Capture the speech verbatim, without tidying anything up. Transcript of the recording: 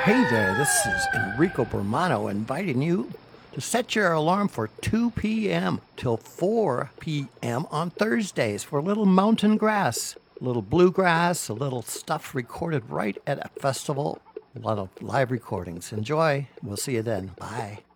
Hey there, this is Enrico Bermano inviting you to set your alarm for two p.m. till four p.m. on Thursdays for a little mountain grass, a little bluegrass, a little stuff recorded right at a festival, a lot of live recordings. Enjoy. We'll see you then. Bye.